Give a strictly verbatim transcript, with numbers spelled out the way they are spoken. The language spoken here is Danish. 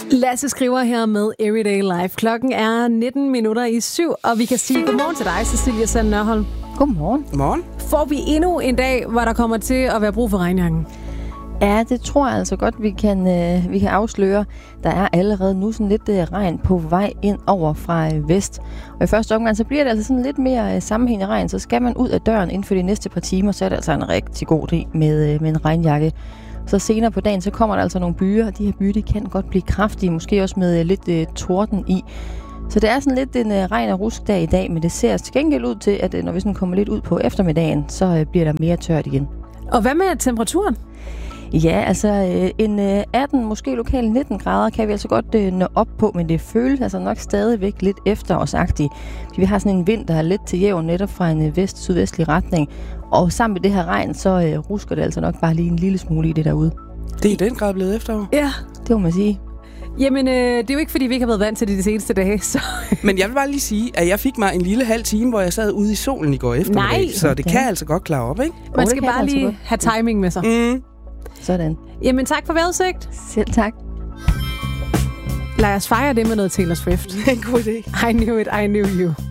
Lasse skriver her med Everyday Life. Klokken er nitten minutter i syv, og vi kan sige godmorgen til dig, Cecilia Sand Nørholm. Godmorgen. Godmorgen. Får vi endnu en dag, hvor der kommer til at være brug for regnjakken? Ja, det tror jeg altså godt, vi kan, øh, vi kan afsløre. Der er allerede nu sådan lidt øh, regn på vej ind over fra øh, vest. Og i første omgang, så bliver det altså sådan lidt mere øh, sammenhængende regn. Så skal man ud af døren inden for de næste par timer, så er det altså en rigtig god idé med, øh, med en regnjakke. Så senere på dagen, så kommer der altså nogle byer, og de her byer, de kan godt blive kraftige, måske også med øh, lidt øh, torden i. Så det er sådan lidt en øh, regn- og ruskdag i dag, men det ser til gengæld ud til, at øh, når vi sådan kommer lidt ud på eftermiddagen, så øh, bliver der mere tørt igen. Og hvad med temperaturen? Ja, altså øh, en øh, atten, måske lokalt nitten grader kan vi altså godt øh, nå op på, men det føles altså nok stadigvæk lidt efterårsagtigt. Vi har sådan en vind, der er lidt til jævn netop fra en øh, vest-sydvestlig retning, og sammen med det her regn, så øh, rusker det altså nok bare lige en lille smule i det derude. Det er i den grad blevet efterår. Ja. Det må man sige. Jamen, øh, det er jo ikke, fordi vi ikke har været vant til det de seneste dage, så... Men jeg vil bare lige sige, at jeg fik mig en lille halv time, hvor jeg sad ude i solen i går eftermiddag. Nej. Så det Ja. kan altså godt klare op, ikke? Man det skal kan bare altså lige godt. have timing med sig. Mm. Sådan. Jamen, tak for vejrudsigt. Selv tak. Lad os fejre det med noget Taylor Swift. Det er en god idé. I knew it, I knew you.